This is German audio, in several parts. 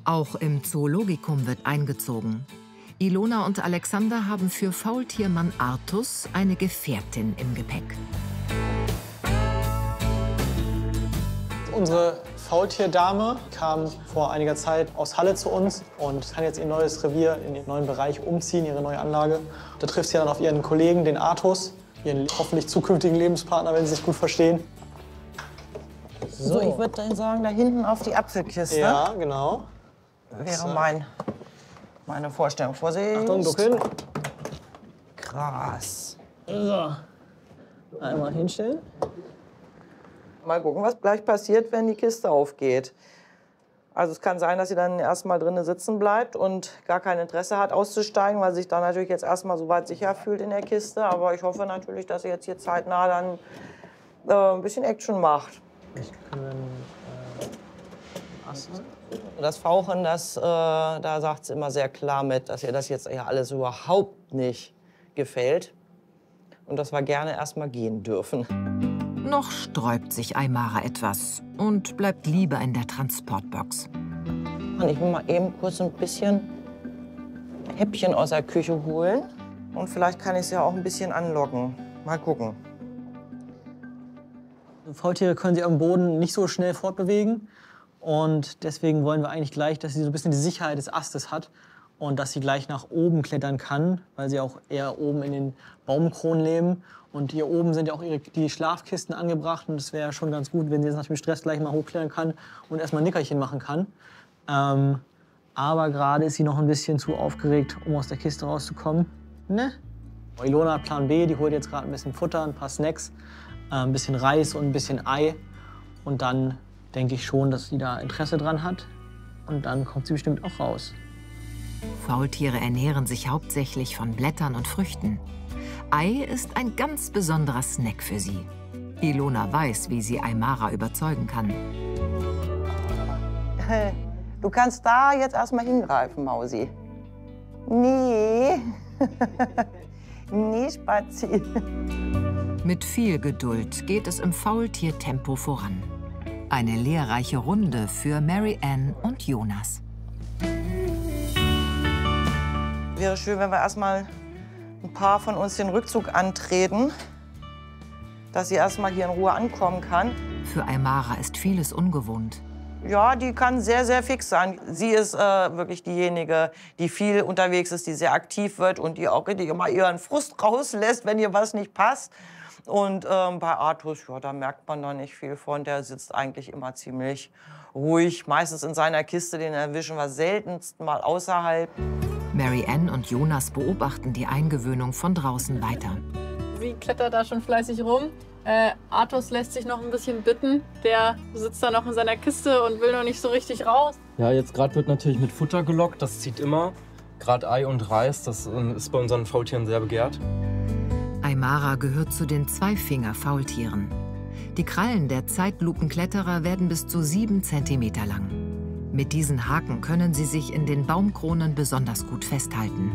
Auch im Zoologikum wird eingezogen. Ilona und Alexander haben für Faultiermann Artus eine Gefährtin im Gepäck. Unsere Faultierdame kam vor einiger Zeit aus Halle zu uns und kann jetzt ihr neues Revier in ihren neuen Bereich umziehen, ihre neue Anlage. Da trifft sie dann auf ihren Kollegen, den Artus, ihren hoffentlich zukünftigen Lebenspartner, wenn sie sich gut verstehen. So, ich würde dann sagen, da hinten auf die Apfelkiste. Ja, genau. Wäre meine Vorstellung. Vorsicht. Achtung, duckeln. Krass. So. Einmal hinstellen. Mal gucken, was gleich passiert, wenn die Kiste aufgeht. Also es kann sein, dass sie dann erstmal drinnen sitzen bleibt und gar kein Interesse hat auszusteigen, weil sie sich dann natürlich jetzt erstmal so weit sicher fühlt in der Kiste. Aber ich hoffe natürlich, dass sie jetzt hier zeitnah dann ein bisschen Action macht. Ich kann Das Fauchen, da sagt sie immer sehr klar mit, dass ihr das jetzt ja alles überhaupt nicht gefällt und dass wir gerne erstmal gehen dürfen. Noch sträubt sich Aymara etwas und bleibt lieber in der Transportbox. Und ich will mal eben kurz ein bisschen Häppchen aus der Küche holen. Und vielleicht kann ich sie ja auch ein bisschen anlocken. Mal gucken. Faultiere können sich am Boden nicht so schnell fortbewegen. Und deswegen wollen wir eigentlich gleich, dass sie so ein bisschen die Sicherheit des Astes hat und dass sie gleich nach oben klettern kann, weil sie auch eher oben in den Baumkronen leben. Und hier oben sind ja auch die Schlafkisten angebracht. Und es wäre schon ganz gut, wenn sie jetzt nach dem Stress gleich mal hochklettern kann und erstmal ein Nickerchen machen kann. Aber gerade ist sie noch ein bisschen zu aufgeregt, um aus der Kiste rauszukommen. Ne? Ilona hat Plan B, die holt jetzt gerade ein bisschen Futter, ein paar Snacks, ein bisschen Reis und ein bisschen Ei. Und dann denke ich schon, dass sie da Interesse dran hat. Und dann kommt sie bestimmt auch raus. Faultiere ernähren sich hauptsächlich von Blättern und Früchten. Ei ist ein ganz besonderer Snack für sie. Ilona weiß, wie sie Aymara überzeugen kann. Du kannst da jetzt erstmal hingreifen, Mausi. Nee. Nee, Spazi. Mit viel Geduld geht es im Faultiertempo voran. Eine lehrreiche Runde für Mary Ann und Jonas. Wäre schön, wenn wir erstmal ein paar von uns den Rückzug antreten, dass sie erstmal hier in Ruhe ankommen kann. Für Aymara ist vieles ungewohnt. Ja, die kann sehr, sehr fix sein. Sie ist wirklich diejenige, die viel unterwegs ist, die sehr aktiv wird und die auch richtig immer ihren Frust rauslässt, wenn ihr was nicht passt. Und bei Artus, ja, da merkt man noch nicht viel von. Der sitzt eigentlich immer ziemlich ruhig, meistens in seiner Kiste. Den erwischen wir seltenst mal außerhalb. Mary Ann und Jonas beobachten die Eingewöhnung von draußen weiter. Sie klettert da schon fleißig rum. Artus lässt sich noch ein bisschen bitten. Der sitzt da noch in seiner Kiste und will noch nicht so richtig raus. Ja, jetzt gerade wird natürlich mit Futter gelockt. Das zieht immer. Gerade Ei und Reis, das ist bei unseren Faultieren sehr begehrt. Aymara gehört zu den Zweifinger-Faultieren. Die Krallen der Zeitlupenkletterer werden bis zu 7 cm lang. Mit diesen Haken können sie sich in den Baumkronen besonders gut festhalten.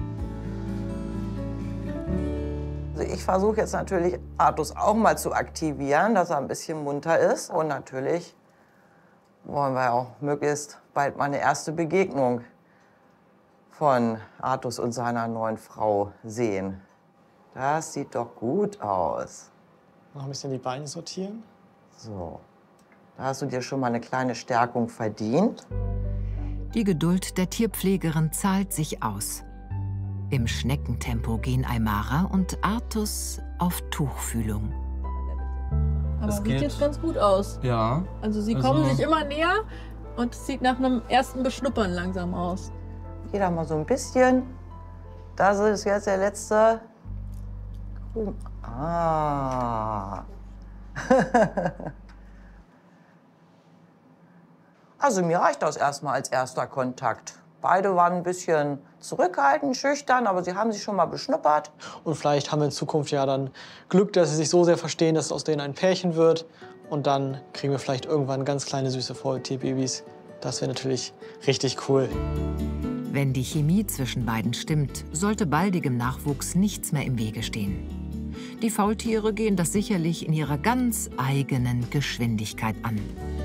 Also ich versuche jetzt natürlich, Artus auch mal zu aktivieren, dass er ein bisschen munter ist. Und natürlich wollen wir auch möglichst bald mal eine erste Begegnung von Artus und seiner neuen Frau sehen. Das sieht doch gut aus. Noch ein bisschen die Beine sortieren. So, da hast du dir schon mal eine kleine Stärkung verdient. Die Geduld der Tierpflegerin zahlt sich aus. Im Schneckentempo gehen Aymara und Artus auf Tuchfühlung. Aber sieht jetzt ganz gut aus. Ja. Also sie kommen sich immer näher und es sieht nach einem ersten Beschnuppern langsam aus. Geh da mal so ein bisschen. Das ist jetzt der letzte. Ah. Also mir reicht das erstmal als erster Kontakt. Beide waren ein bisschen zurückhaltend, schüchtern, aber sie haben sich schon mal beschnuppert. Und vielleicht haben wir in Zukunft ja dann Glück, dass sie sich so sehr verstehen, dass aus denen ein Pärchen wird. Und dann kriegen wir vielleicht irgendwann ganz kleine, süße Faultierbabys. Das wäre natürlich richtig cool. Wenn die Chemie zwischen beiden stimmt, sollte baldigem Nachwuchs nichts mehr im Wege stehen. Die Faultiere gehen das sicherlich in ihrer ganz eigenen Geschwindigkeit an.